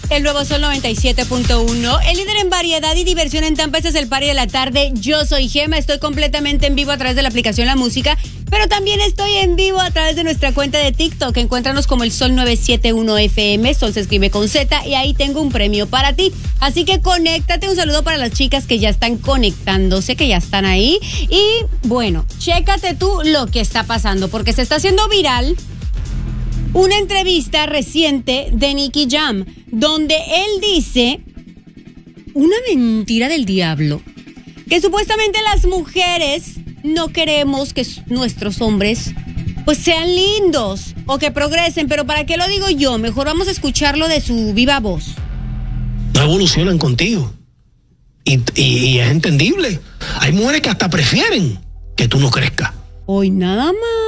El nuevo Sol 97.1, el líder en variedad y diversión en Tampa. Este es el party de la tarde. Yo soy Gema, estoy completamente en vivo a través de la aplicación La Música, pero también estoy en vivo a través de nuestra cuenta de TikTok. Encuéntranos como el Sol 971 FM, Sol se escribe con Z, y ahí tengo un premio para ti. Así que conéctate, un saludo para las chicas que ya están conectándose, que ya están ahí. Y bueno, chécate tú lo que está pasando, porque se está haciendo viral una entrevista reciente de Nicky Jam, donde él dice una mentira del diablo, que supuestamente las mujeres no queremos que nuestros hombres pues sean lindos o que progresen, pero ¿para qué lo digo yo? Mejor vamos a escucharlo de su viva voz. No evolucionan contigo y es entendible. Hay mujeres que hasta prefieren que tú no crezcas. Hoy nada más.